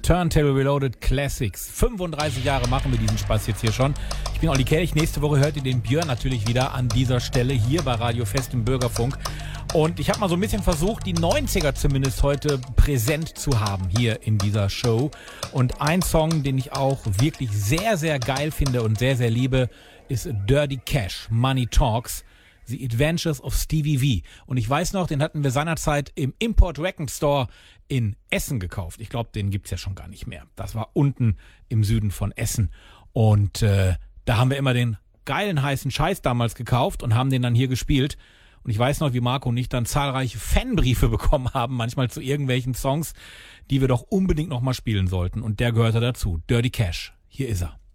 Turntable Reloaded Classics. 35 Jahre machen wir diesen Spaß jetzt hier schon. Ich bin Olli Kelch. Nächste Woche hört ihr den Björn natürlich wieder an dieser Stelle hier bei Radio Fest im Bürgerfunk. Und ich habe mal so ein bisschen versucht, die 90er zumindest heute präsent zu haben hier in dieser Show. Und ein Song, den ich auch wirklich sehr, sehr geil finde und sehr, sehr liebe, ist Dirty Cash, Money Talks. The Adventures of Stevie V. Und ich weiß noch, den hatten wir seinerzeit im Import Record Store in Essen gekauft. Ich glaube, den gibt's ja schon gar nicht mehr. Das war unten im Süden von Essen. Und da haben wir immer den geilen heißen Scheiß damals gekauft und haben den dann hier gespielt. Und ich weiß noch, wie Marco und ich dann zahlreiche Fanbriefe bekommen haben, manchmal zu irgendwelchen Songs, die wir doch unbedingt nochmal spielen sollten. Und der gehörte dazu. Dirty Cash. Hier ist er.